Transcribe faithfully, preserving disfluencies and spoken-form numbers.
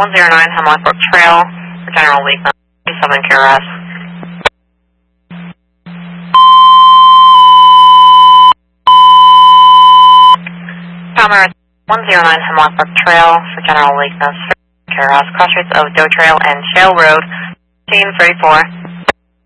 one zero nine Hemlock Brook Trail for general weakness, seven K R S. Palmer, one zero nine Hemlock Brook Trail for general weakness, K R S. Cross streets of Doe Trail and Shale Road, fifteen thirty-four.